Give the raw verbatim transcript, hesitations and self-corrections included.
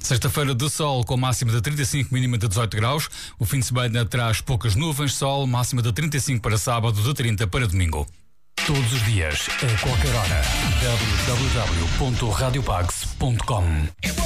Sexta-feira de sol com máxima de trinta e cinco, mínima de dezoito graus. O fim de semana traz poucas nuvens, sol, máxima de trinta e cinco para sábado, de trinta para domingo. Todos os dias, a qualquer hora. w w w ponto radiopax ponto com